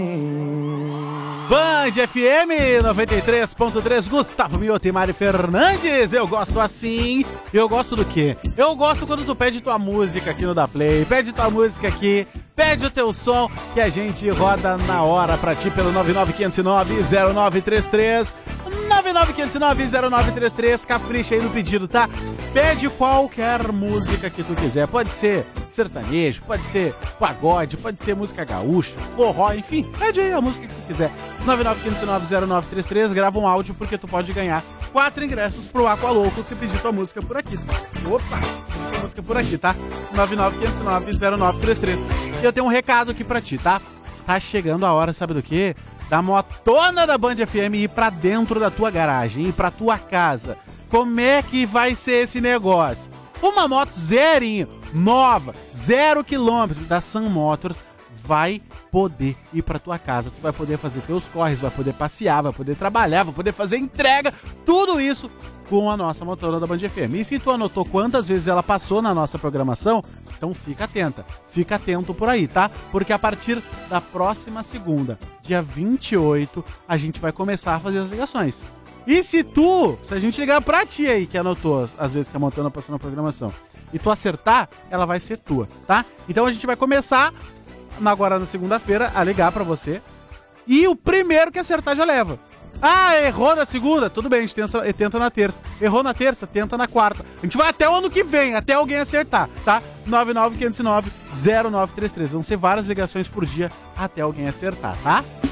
Band FM 93.3, Gustavo Mioto e Mari Fernandes. Eu gosto assim. Eu gosto do quê? Eu gosto quando tu pede tua música aqui no Da Play. Pede tua música aqui, pede o teu som que a gente roda na hora pra ti pelo 99509-0933. 99509-0933. Capricha aí no pedido, tá? Pede qualquer música que tu quiser. Pode ser sertanejo, pode ser pagode, pode ser música gaúcha, forró, enfim. Pede aí a música que tu quiser. 99509-0933. Grava um áudio porque tu pode ganhar 4 ingressos pro Aqua Louco se pedir tua música por aqui. Opa! Tua música por aqui, tá? 99509-0933. E eu tenho um recado aqui pra ti, tá? Tá chegando a hora, sabe do quê? Da motona da Band FM ir pra dentro da tua garagem, ir pra tua casa. Como é que vai ser esse negócio? Uma moto zerinho, nova, 0 km da Sun Motors vai poder ir pra tua casa. Tu vai poder fazer teus corres, vai poder passear, vai poder trabalhar, vai poder fazer entrega, tudo isso com a nossa motona da Band FM. E se tu anotou quantas vezes ela passou na nossa programação, então fica atenta, fica atento por aí, tá? Porque a partir da próxima segunda, dia 28, a gente vai começar a fazer as ligações. E se a gente ligar pra ti aí, que anotou as vezes que a motona passou na programação, e tu acertar, ela vai ser tua, tá? Então a gente vai começar agora na segunda-feira a ligar pra você, e o primeiro que acertar já leva. Ah, errou na segunda? Tudo bem, a gente tenta na terça. Errou na terça? Tenta na quarta. A gente vai até o ano que vem, até alguém acertar, tá? 99509-0933. Vão ser várias ligações por dia até alguém acertar, tá?